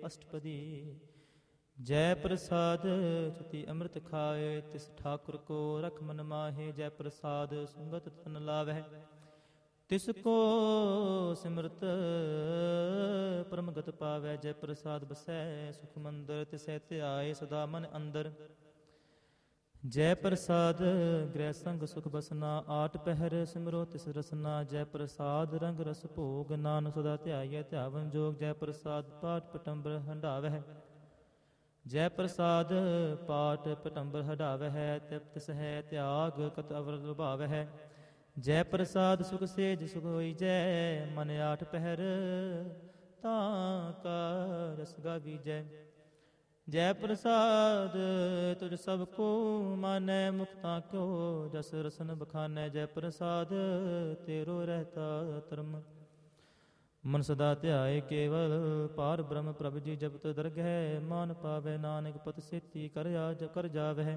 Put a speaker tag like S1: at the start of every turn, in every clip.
S1: ਅਸ਼ਟਪਦੀ। ਜੈ ਪ੍ਰਸਾਦ ਚਿਤੀ ਅੰਮ੍ਰਿਤ ਖਾਏ, ਤਿਸ ਠਾਕੁਰ ਕੋ ਰਖ ਮਨ ਮਾਹੇ। ਜੈ ਪ੍ਰਸਾਦ ਸੰਗਤ ਤਨ ਲਾਵਹਿ, ਤਿਸ ਕੋ ਸਿਮਰਤ ਪਰਮਗਤ ਪਾਵੈ। ਜੈ ਪ੍ਰਸਾਦ ਬਸੈ ਸੁਖ ਮੰਦਰ, ਤਿਸੈ ਧਿਆਏ ਸਦਾ ਮਨ ਅੰਦਰ। ਜੈ ਪ੍ਰਸਾਦ ਗ੍ਰਹਿ ਸੰਗ ਸੁਖ ਬਸਨਾ, ਆਠ ਪਹਿਰ ਸਿਮਰੋ ਤਿਸ ਰਸਨਾ। ਜੈ ਪ੍ਰਸਾਦ ਰੰਗ ਰਸ ਭੋਗ, ਨਾਨਕ ਸਦਾ ਧਿਆਈਐ ਧਿਆਵਨ ਜੋਗ। ਜੈ ਪ੍ਰਸਾਦ ਪਾਠ ਪਟੰਬਰ ਹੰਢਾਵਹਿ, ਜੈ ਪ੍ਰਸਾਦ ਪਾਠ ਪਟੰਬਰ ਹੰਢਾਵਹਿ। ਤਿਸ ਹੈ ਤਿਆਗ ਕਤ ਅਵਰ ਲੁਭਾਵਹਿ। ਜੈ ਪ੍ਰਸਾਦ ਸੁਖ ਸੇਜ ਸੁਖ ਹੋਈ ਜੈ, ਮਨ ਆਠ ਪਹਿਰ ਤਾਂ ਕਾ ਰਸ ਗਾਵੀਜੈ। ਜੈ ਪ੍ਰਸਾਦ ਤੁਝ ਸਭ ਕੋ ਮਾਨੈ, ਮੁਖਤਾ ਕਿਓ ਜਸ ਰਸਨ ਬਖਾਨੈ। ਜੈ ਪ੍ਰਸਾਦ ਤੇਰੋ ਰਹਿਤਾ ਧਰਮ, ਮਨ ਸਦਾ ਧਿਆਏ ਕੇਵਲ ਪਾਰ ਬ੍ਰਹਮ। ਪ੍ਰਭ ਜੀ ਜਪਤ ਦਰਗਹਿ, ਮਾਨ ਪਾਵੈ ਨਾਨਕ ਪਤ ਸੇਤੀ ਕਰ ਜਾਵਹਿ।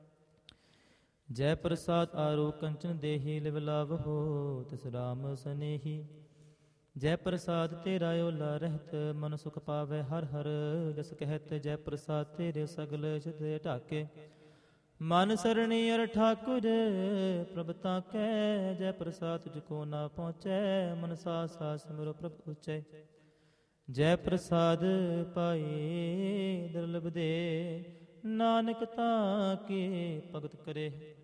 S1: ਜੈ ਪ੍ਰਸਾਦ ਆਰੋ ਕੰਚਨ ਦੇਹੀ, ਲਿਵ ਲਾਵਹੋ ਤਿਸ ਰਾਮ ਸਨੇਹੀ। ਜੈ ਪ੍ਰਸਾਦ ਤੇਰਾ ਓਲਾ ਰਹਿਤ, ਮਨ ਸੁਖ ਪਾਵੈ ਹਰ ਹਰ ਜਸ ਕਹਿਤ। ਜੈ ਪ੍ਰਸਾਦ ਤੇਰੇ ਸਗਲ ਚਿਤ ਢਾਕੇ, ਮਨ ਸਰਣੀ ਅਰ ਠਾਕੁਰ ਪ੍ਰਭ ਤਾਕੈ। ਜੈ ਪ੍ਰਸਾਦ ਤੁਝ ਕੋ ਨਾ ਪਹੁੰਚੈ, ਮਨ ਸਾ ਸਿਮਰੋ ਪ੍ਰਭ ਉਚੈ। ਜੈ ਪ੍ਰਸਾਦ ਪਾਈ ਦੁਰਲਭ ਦੇ, ਨਾਨਕ ਤਾਂ ਕੇ ਭਗਤ ਕਰੇ।